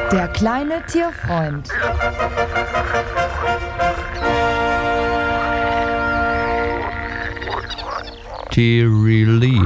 Der kleine Tierfreund. Tirili,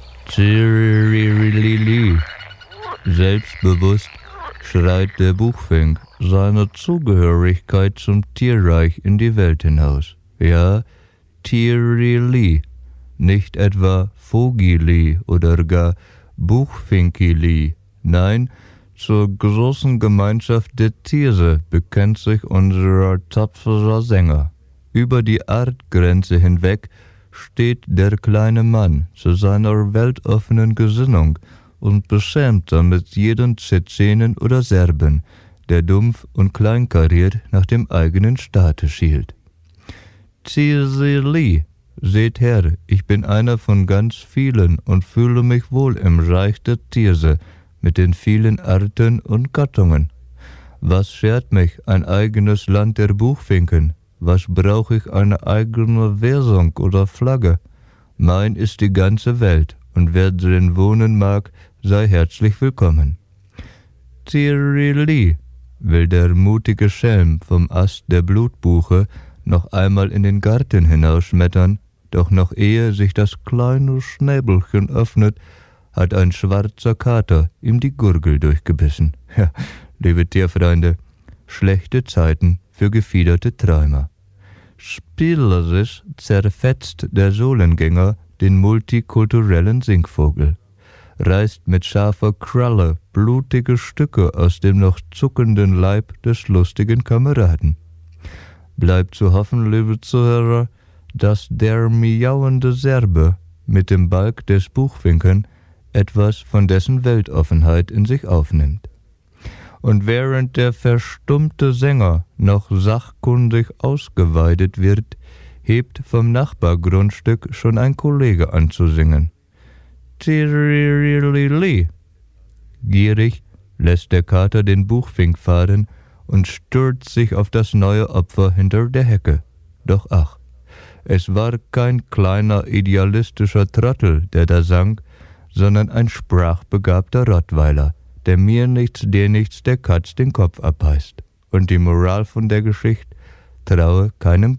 Tirili. Selbstbewusst schreit der Buchfink seine Zugehörigkeit zum Tierreich in die Welt hinaus. Ja, Tirili, nicht etwa Vogili oder gar Buchfinkili. Nein, zur großen Gemeinschaft der Tiere bekennt sich unser tapferer Sänger. Über die Artgrenze hinweg steht der kleine Mann zu seiner weltoffenen Gesinnung und beschämt damit jeden Tschetschenen oder Serben, der dumpf und kleinkariert nach dem eigenen Staate schielt. Tirili, seht her, ich bin einer von ganz vielen und fühle mich wohl im Reich der Tiere mit den vielen Arten und Gattungen. Was schert mich ein eigenes Land der Buchfinken? Was brauche ich eine eigene Währung oder Flagge? Mein ist die ganze Welt, und wer drin wohnen mag, sei herzlich willkommen. Tirili, will der mutige Schelm vom Ast der Blutbuche noch einmal in den Garten hinausschmettern, doch noch ehe sich das kleine Schnäbelchen öffnet, hat ein schwarzer Kater ihm die Gurgel durchgebissen. Ja, liebe Tierfreunde, schlechte Zeiten für gefiederte Träumer. Spielerisch zerfetzt der Sohlengänger den multikulturellen Singvogel, reißt mit scharfer Kralle blutige Stücke aus dem noch zuckenden Leib des lustigen Kameraden. Bleibt zu hoffen, liebe Zuhörer, dass der miauende Serbe mit dem Balg des Buchfinken etwas von dessen Weltoffenheit in sich aufnimmt. Und während der verstummte Sänger noch sachkundig ausgeweidet wird, hebt vom Nachbargrundstück schon ein Kollege an zu singen. Tiririli. Gierig lässt der Kater den Buchfink fahren und stürzt sich auf das neue Opfer hinter der Hecke. Doch ach, es war kein kleiner idealistischer Trottel, der da sang, sondern ein sprachbegabter Rottweiler, der mir nichts, dir nichts, der Katz den Kopf abbeißt. Und die Moral von der Geschichte: Traue keinem